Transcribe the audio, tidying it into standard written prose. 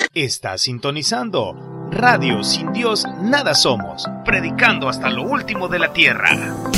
Está sintonizando Radio Sin Dios Nada Somos, predicando hasta lo último de la tierra.